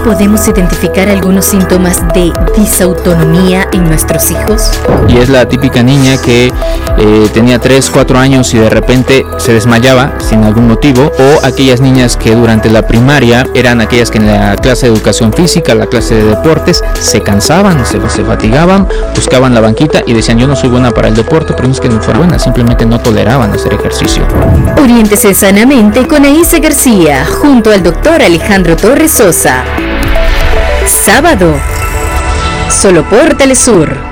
podemos identificar algunos síntomas de disautonomía en nuestros hijos? Y es la típica niña que tenía 3, 4 años y de repente se desmayaba sin algún motivo, o aquellas niñas que durante la primaria eran aquellas que en la clase de educación física, la clase de deportes, se cansaban, se fatigaban, buscaban la banquita y decían: yo no soy buena para el deporte, pero no es que no fuera buena, simplemente no toleraban hacer ejercicio. Oriéntese sanamente con Aísa García, junto al doctor Alejandro Torres Sosa. Sábado, solo por Telesur.